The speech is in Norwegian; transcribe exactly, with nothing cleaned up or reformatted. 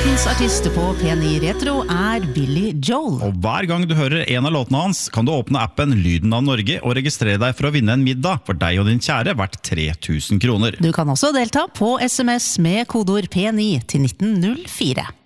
Ukens artist på P ni Retro er Billy Joel. Og hver gang du hører en av låtene hans, kan du åpne appen Lyden av Norge og registrere deg for å vinne en middag for deg og din kjære verdt tre tusen kroner. Du kan også delta på S M S med kodeord P ni til nitten null fire.